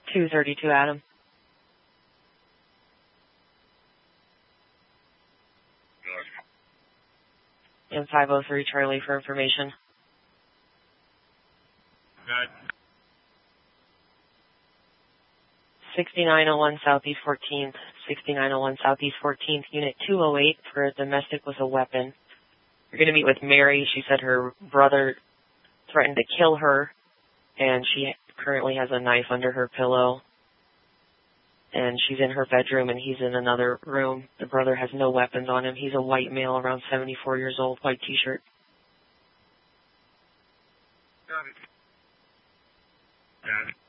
232 Adam. And 503 Charlie for information. Good. 6901 Southeast 14th. 6901 Southeast 14th, Unit 208 for a domestic with a weapon. You're going to meet with Mary. She said her brother threatened to kill her, and she currently has a knife under her pillow. And she's in her bedroom, and he's in another room. The brother has no weapons on him. He's a white male, around 74 years old, white T-shirt. Got it. Got it.